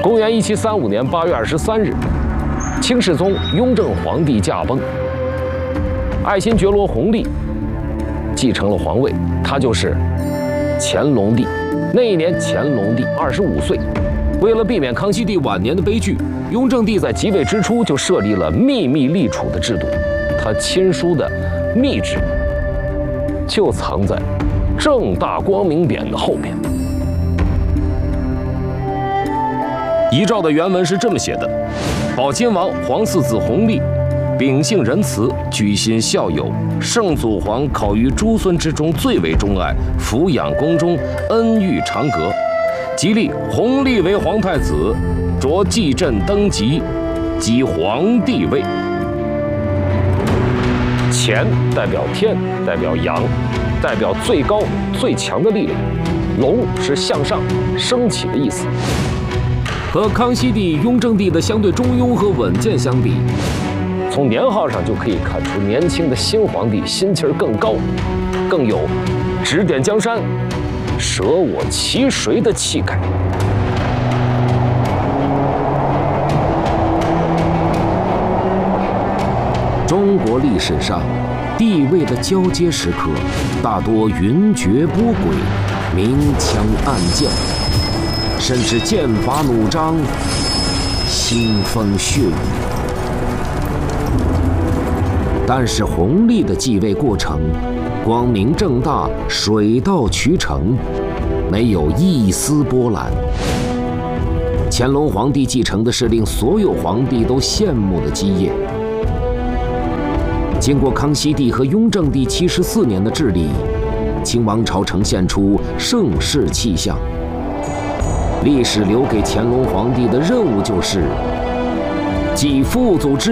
公元1735年8月23日，清世宗雍正皇帝驾崩，爱新觉罗弘历继承了皇位，他就是乾隆帝。那一年乾隆帝25岁。为了避免康熙帝晚年的悲剧，雍正帝在即位之初就设立了秘密立储的制度。他亲书的密旨就藏在正大光明匾的后面。遗诏的原文是这么写的：保亲王皇四子弘历，秉性仁慈，居心孝友，圣祖皇考于诸孙之中最为钟爱，抚养宫中，恩育长阁。即立弘历为皇太子，着继朕登基，即皇帝位。乾代表天，代表阳，代表最高最强的力量。龙是向上升起的意思。和康熙帝、雍正帝的相对中庸和稳健相比，从年号上就可以看出年轻的新皇帝心气儿更高，更有指点江山、舍我其谁的气概。中国历史上帝位的交接时刻，大多云谲波诡，明枪暗箭，甚至剑拔弩张，腥风血雨。但是弘历的继位过程光明正大，水到渠成，没有一丝波澜。乾隆皇帝继承的是令所有皇帝都羡慕的基业。经过康熙帝和雍正帝74年的治理，清王朝呈现出盛世气象。历史留给乾隆皇帝的任务就是继父祖之